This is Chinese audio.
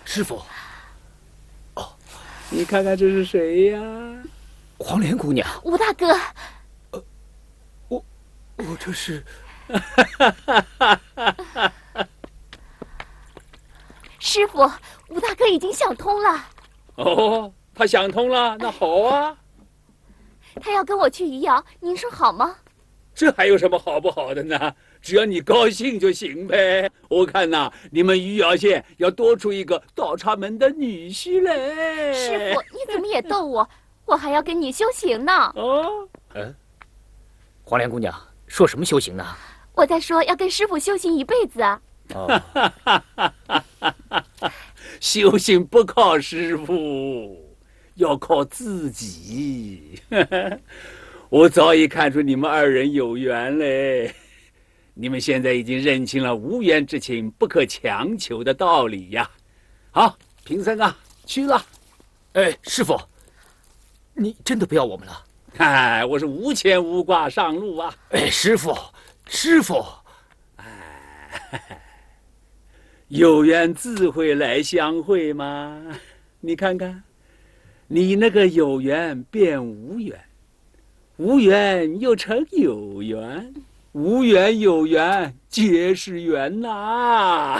师傅。哦， 你看看这是谁呀？ 黄莲姑娘。 吴大哥。 我这是。 师傅，吴大哥已经想通了。 哦，他想通了，那好啊。 他要跟我去余姚，您说好吗？ 这还有什么好不好的呢？只要你高兴就行呗。我看呐，你们余姚县要多出一个倒插门的女婿嘞。 师傅，你怎么也逗我？我还要跟你修行呢。 哦， 黄莲姑娘说什么修行呢？ 我在说要跟师傅修行一辈子啊。 修行不靠师傅，要靠自己。我早已看出你们二人有缘嘞。你们现在已经认清了无缘之情不可强求的道理呀。好，贫僧啊，去了。 师傅，你真的不要我们了？ 哎，我是无牵无挂上路啊。 师傅， 有缘自会来相会嘛。你看看，你那个有缘变无缘，无缘又成有缘，无缘有缘皆是缘呐。